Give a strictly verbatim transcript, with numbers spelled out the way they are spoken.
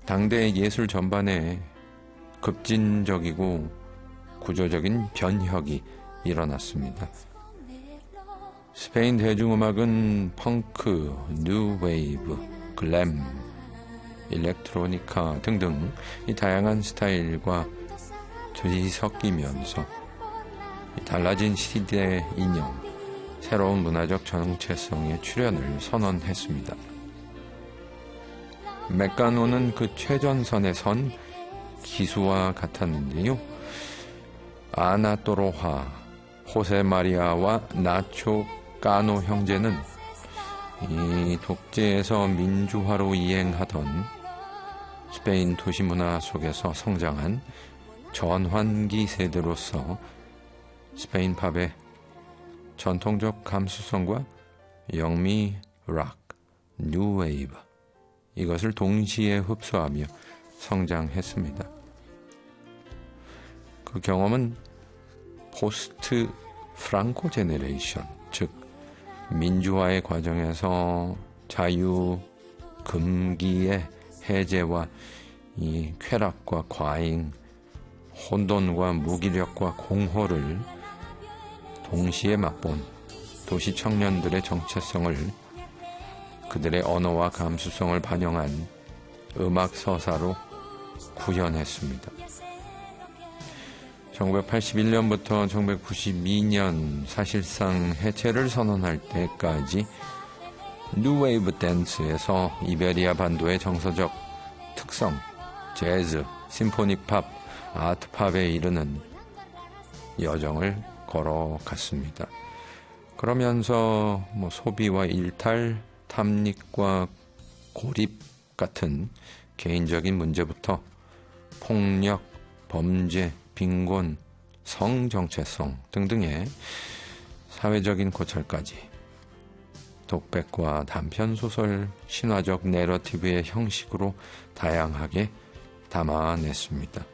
당대 예술 전반에 급진적이고 구조적인 변혁이 일어났습니다. 스페인 대중음악은 펑크, 뉴웨이브, 글램, 일렉트로니카 등등 이 다양한 스타일과 뒤섞이면서 달라진 시대 인형, 새로운 문화적 정체성의 출현을 선언했습니다. 메카노는 그 최전선에 선 기수와 같았는데요. 아나 또로하, 호세 마리아와 나초 까노 형제는 이 독재에서 민주화로 이행하던 스페인 도시문화 속에서 성장한 전환기 세대로서 스페인 팝의 전통적 감수성과 영미 락, 뉴웨이브 이것을 동시에 흡수하며 성장했습니다. 그 경험은 포스트 프랑코 제네레이션, 즉 민주화의 과정에서 자유, 금기의 해제와 이 쾌락과 과잉, 혼돈과 무기력과 공허를 동시에 맛본 도시 청년들의 정체성을 그들의 언어와 감수성을 반영한 음악 서사로 구현했습니다. 천구백팔십일 년부터 천구백구십이 년 사실상 해체를 선언할 때까지 뉴웨이브 댄스에서 이베리아 반도의 정서적 특성, 재즈, 심포닉 팝, 아트 팝에 이르는 여정을 걸어갔습니다. 그러면서 뭐 소비와 일탈, 탐닉과 고립 같은 개인적인 문제부터 폭력, 범죄, 빈곤, 성정체성 등등의 사회적인 고찰까지 독백과 단편소설, 신화적 내러티브의 형식으로 다양하게 담아냈습니다.